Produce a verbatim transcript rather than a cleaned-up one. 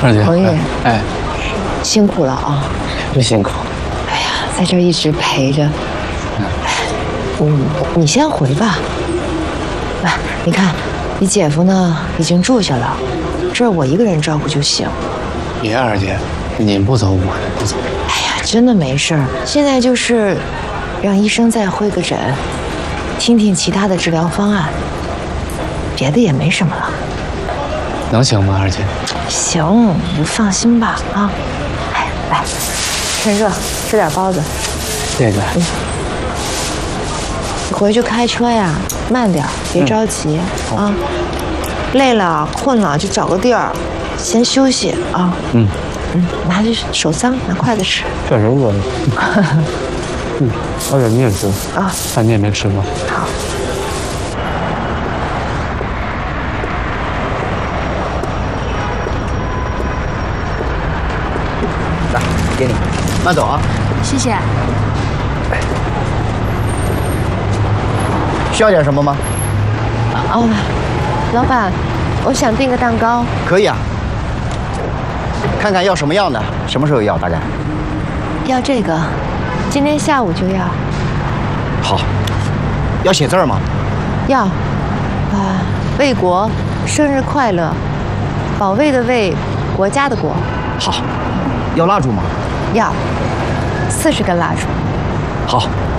二姐， 彭玉， 哎， 辛苦了啊！ 不辛苦。 哎呀，在这一直陪着。嗯，你先回吧。哎，你看，你姐夫呢已经住下了，这儿我一个人照顾就行。 别，二姐，你不走我也不走。 哎呀，真的没事儿。现在就是让医生再会个诊，听听其他的治疗方案，别的也没什么了。 能行吗，二姐？ 行，你放心吧啊。哎，来，趁热吃点包子。 这个， 嗯，你回去开车呀，慢点，别着急、嗯、啊。累了、困了就找个地儿先休息啊。嗯嗯，拿着手脏，拿筷子吃。 确实饿了。嗯，二姐你也吃啊？饭你也没吃吗？ 好。 来，给你，慢走啊。 谢谢。 需要点什么吗？ 哦，老板，我想订个蛋糕。 可以啊。看看要什么样的，什么时候要？大概？ 要这个，今天下午就要。 好。要写字吗？ 要。啊，卫国，生日快乐，保卫的卫，国家的国。 好。要蜡烛吗？ 要。四十根蜡烛。 好，